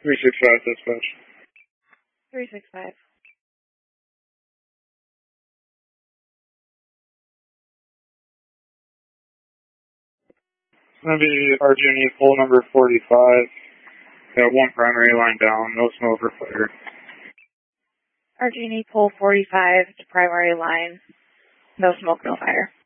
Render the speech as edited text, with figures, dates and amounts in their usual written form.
365 dispatch. 365. It's going to be RG&E pole number 45. Got one primary line down, no smoke or fire. RG&E pole 45 to primary line. No smoke, no fire.